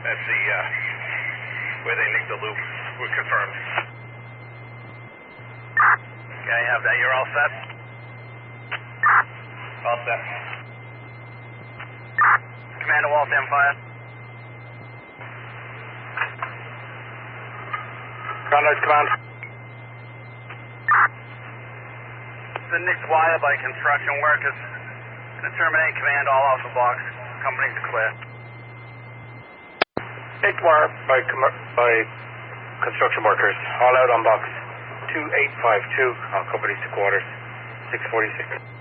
That's the, where they nicked the loop. We're confirmed. Okay, I have that. You're all set? All set. Commander Walt, stand fire. Conrad's command. The nicked wire by construction workers. Gonna terminate command all off the box. Company's clear. Nicked wire by construction workers. All out on box 2852 on company's to quarters. 646.